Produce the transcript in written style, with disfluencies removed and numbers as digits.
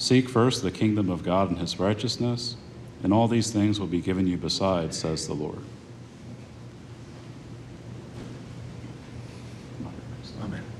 Seek first the kingdom of God and his righteousness, and all these things will be given you besides, says the Lord. Amen.